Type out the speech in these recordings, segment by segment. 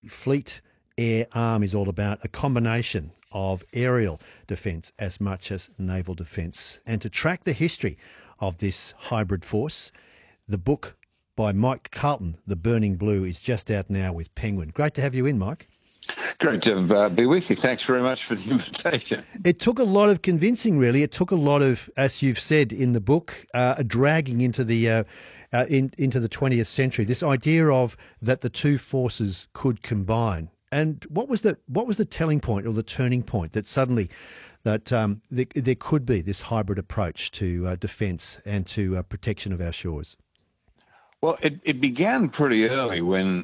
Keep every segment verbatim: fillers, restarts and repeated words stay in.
Fleet Air Arm is all about, a combination of aerial defence as much as naval defence. And to track the history of this hybrid force, the book by Mike Carlton, The Burning Blue, is just out now with Penguin. Great to have you in, Mike. Great to uh, be with you. Thanks very much for the invitation. It took a lot of convincing, really. It took a lot of, as you've said in the book, uh, dragging into the uh, uh, in, into the twentieth century. This idea of that the two forces could combine. And what was the what was the telling point or the turning point that suddenly that um, there, there could be this hybrid approach to uh, defence and to uh, protection of our shores? Well, it, it began pretty early when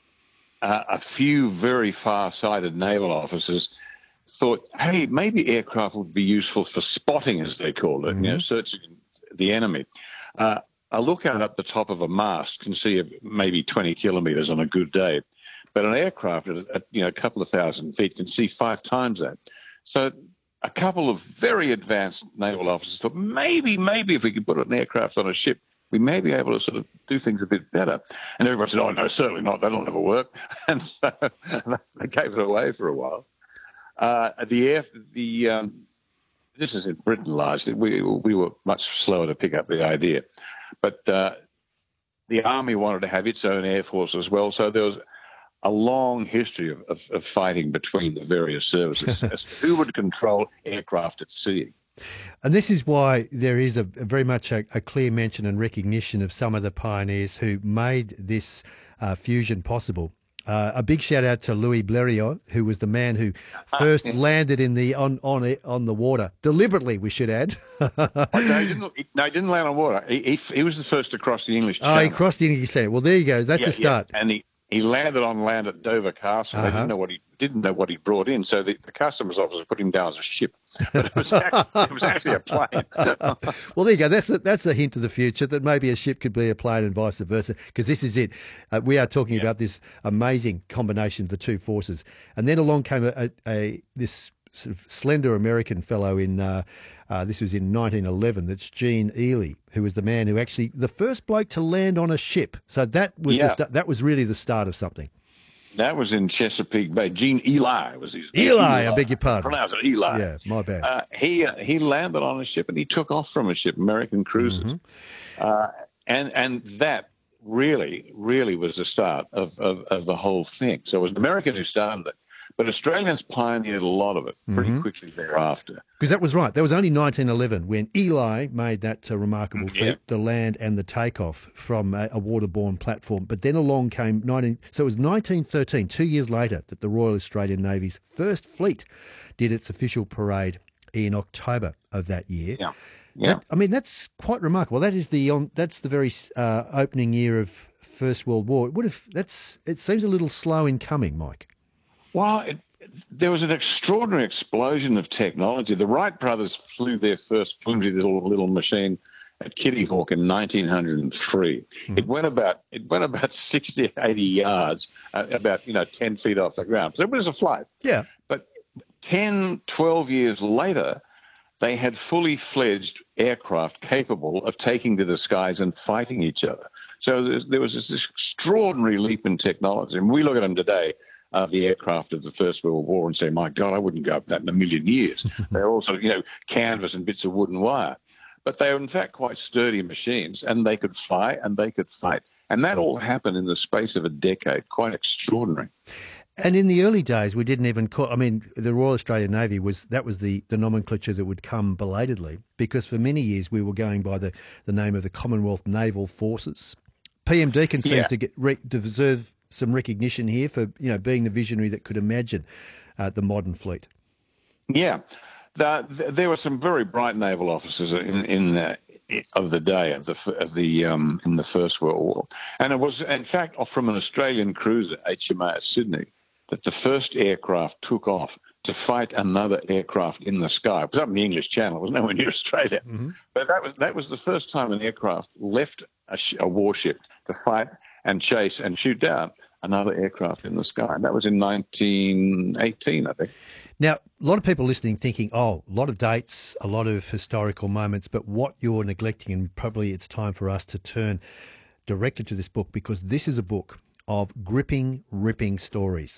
uh, a few very far-sighted naval officers thought, hey, maybe aircraft would be useful for spotting, as they called it, mm-hmm. you know, searching the enemy. Uh, a lookout up the top of a mast can see maybe twenty kilometres on a good day. But an aircraft at, at you know a couple of thousand feet can see five times that. So a couple of very advanced naval officers thought maybe, maybe if we could put an aircraft on a ship, we may be able to sort of do things a bit better. And everybody said, oh, no, certainly not. That'll never work. And so they gave it away for a while. Uh, the air, the um, this is in Britain largely. We we were much slower to pick up the idea, but uh, the army wanted to have its own air force as well. So there was a long history of, of, of fighting between the various services as to who would control aircraft at sea. And this is why there is a, a very much a, a clear mention and recognition of some of the pioneers who made this uh, fusion possible. Uh, a big shout out to Louis Blériot, who was the man who first landed in the on on on the water deliberately. We should add. no, he didn't. No, he didn't land on water. He, he, he was the first to cross the English Channel. Oh, he crossed the English Channel. Well, there you go. That's yeah, a start. Yeah. And he. He landed on land at Dover Castle. Uh-huh. They didn't know what he didn't know what he brought in, so the, the customs officer put him down as a ship. But it was actually, it was actually a plane. Well, there you go. That's a, that's a hint of the future that maybe a ship could be a plane and vice versa. Because this is it. Uh, we are talking yeah. about this amazing combination of the two forces, and then along came a, a, a this sort of slender American fellow in. Uh, Uh, this was in nineteen eleven. That's Gene Ely, who was the man who actually the first bloke to land on a ship. So that was yeah. the st- that was really the start of something. That was in Chesapeake Bay. Gene Ely was his name. Eli, Eli, I beg your pardon. Pronounce it Eli. Yeah, my bad. Uh, he uh, he landed on a ship and he took off from a ship, American Cruisers, mm-hmm. uh, and and that really really was the start of, of of the whole thing. So it was an American who started it. But Australians pioneered a lot of it pretty mm-hmm. quickly thereafter. Because that was right. That was only nineteen eleven when Eli made that uh, remarkable feat, yeah. the land and the takeoff from a, a waterborne platform. But then along came nineteen. So it was nineteen thirteen, two years later, that the Royal Australian Navy's first fleet did its official parade in October of that year. Yeah, yeah. That, I mean, that's quite remarkable. That is the on. That's the very uh, opening year of First World War. It would have. That's. It seems a little slow in coming, Mike. Well, it, there was an extraordinary explosion of technology. The Wright brothers flew their first flimsy little little machine at Kitty Hawk in nineteen oh three. Mm. It went about it went about sixty, eighty yards, uh, about you know ten feet off the ground. So it was a flight. Yeah. But ten, twelve years later, they had fully fledged aircraft capable of taking to the skies and fighting each other. So there was this extraordinary leap in technology. And we look at them today. Uh, the aircraft of the First World War and say, my God, I wouldn't go up that in a million years. They're also, you know, canvas and bits of wood and wire. But they were, in fact, quite sturdy machines, and they could fly and they could fight. And that all happened in the space of a decade. Quite extraordinary. And in the early days, we didn't even call, I mean, the Royal Australian Navy was, that was the, the nomenclature that would come belatedly, because for many years we were going by the, the name of the Commonwealth Naval Forces. P M Deacon seems yeah. to get re- to deserve some recognition here for, you know, being the visionary that could imagine uh, the modern fleet. Yeah, the, the, there were some very bright naval officers in in the, of the day of the of the um, in the First World War, and it was in fact from an Australian cruiser, H M A S Sydney, that the first aircraft took off to fight another aircraft in the sky. It was up in the English Channel. It was nowhere near Australia, mm-hmm. but that was that was the first time an aircraft left a, sh- a warship to fight and chase and shoot down another aircraft in the sky. And that was in nineteen eighteen, I think. Now, a lot of people listening thinking, oh, a lot of dates, a lot of historical moments, but what you're neglecting, and probably it's time for us to turn directly to this book, because this is a book of gripping, ripping stories.